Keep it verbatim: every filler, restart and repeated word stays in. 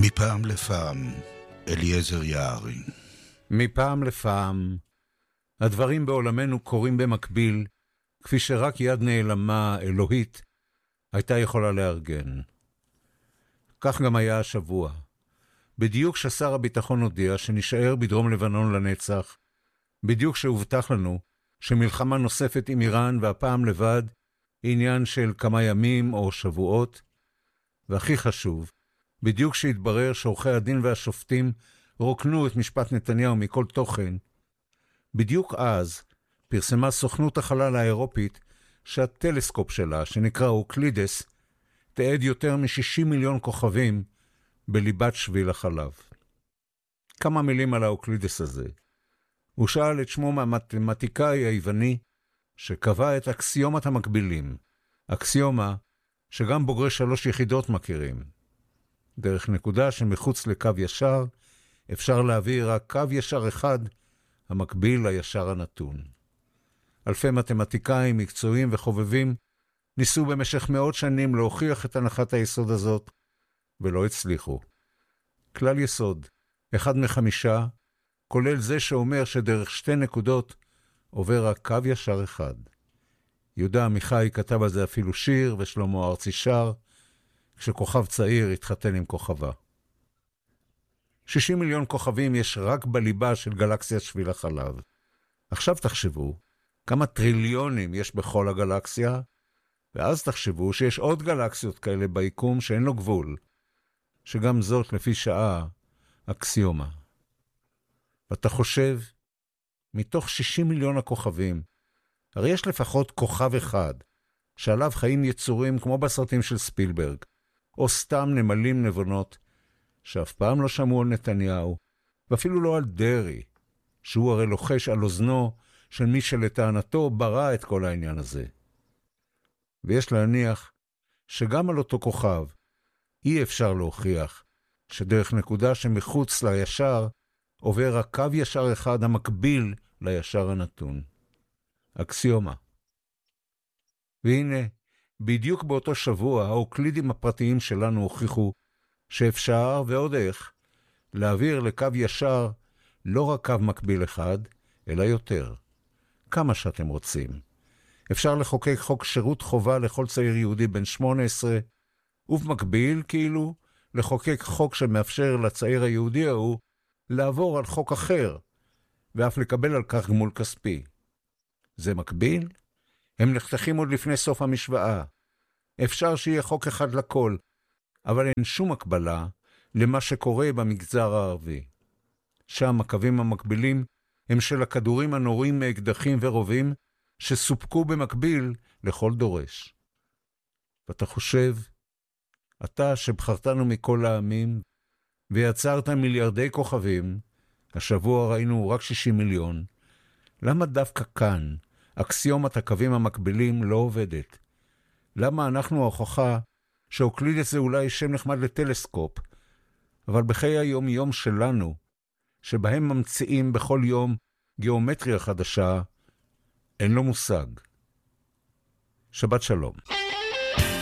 מפעם לפעם, אליעזר יערי. מפעם לפעם, הדברים בעולמנו קורים במקביל, כפי שרק יד נעלמה, אלוהית, הייתה יכולה לארגן. כך גם היה השבוע. בדיוק ששר הביטחון הודיע שנשאר בדרום לבנון לנצח, בדיוק שהובטח לנו שמלחמה נוספת עם איראן והפעם לבד, עניין של כמה ימים או שבועות, והכי חשוב, בדיוק שהתברר שעורכי הדין והשופטים רוקנו את משפט נתניהו מכל תוכן, בדיוק אז פרסמה סוכנות החלל האירופית שהטלסקופ שלה, שנקרא אוקלידס, תעד יותר מ-שישים מיליון כוכבים בליבת שביל החלב. כמה מילים על האוקלידס הזה. הוא שאל את שמו מהמתמטיקאי היווני שקבע את אקסיומת המקבילים, אקסיומה שגם בוגרי שלוש יחידות מכירים. דרך נקודה שמחוץ לקו ישר אפשר להעביר רק קו ישר אחד המקביל לישר הנתון. אלפי מתמטיקאים מקצועיים וחובבים ניסו במשך מאות שנים להוכיח את הנחת היסוד הזאת ולא הצליחו. כלל יסוד, אחד מחמישה, כולל זה שאומר שדרך שתי נקודות עובר רק קו ישר אחד. יהודה עמיחי כתב על זה אפילו שיר, ושלמה ארצי שר, כשכוכב צעיר התחתן עם כוכבה. שישים מיליון כוכבים יש רק בליבה של גלקסיית שביל החלב. עכשיו תחשבו כמה טריליונים יש בכל הגלקסיה, ואז תחשבו שיש עוד גלקסיות כאלה ביקום שאין לו גבול, שגם זאת לפי שעה אקסיומה. ואתה חושב, מתוך שישים מיליון הכוכבים, הרי יש לפחות כוכב אחד, שעליו חיים יצורים כמו בסרטים של ספילברג, או סתם נמלים נבונות, שאף פעם לא שמעו על נתניהו, ואפילו לא על דרי, שהוא הרי לוחש על אוזנו של מי שלטענתו ברא את כל העניין הזה. ויש להניח שגם על אותו כוכב אי אפשר להוכיח שדרך נקודה שמחוץ לישר עובר רק קו ישר אחד המקביל לישר הנתון. אקסיומה. והנה, בדיוק באותו שבוע האוקלידים הפרטיים שלנו הוכיחו שאפשר ועוד איך להעביר לקו ישר לא רק קו מקביל אחד, אלא יותר. כמה שאתם רוצים. אפשר לחוקק חוק שירות חובה לכל צעיר יהודי בן שמונה עשרה, ובמקביל, כאילו, לחוקק חוק שמאפשר לצעיר היהודי ההוא לעבור על חוק אחר, ואף לקבל על כך גמול כספי. זה מקביל? הם נחתכים עוד לפני סוף המשוואה. אפשר שיהיה חוק אחד לכל, אבל אין שום הקבלה למה שקורה במגזר הערבי. שם הקווים המקבילים הם של הכדורים הנורים מאקדחים ורובים שסופקו במקביל לכל דורש. ואתה חושב, אתה שבחרתנו מכל העמים ויצרת מיליארדי כוכבים, השבוע ראינו רק שישים מיליון, למה דווקא כאן אקסיומת הקווים המקבילים לא עובדת? למה אנחנו ההוכחה שאוקלידס זה אולי שם נחמד לטלסקופ, אבל בחיי היום יום שלנו, שבהם ממציאים בכל יום גיאומטריה חדשה, אין לו מושג. שבת שלום.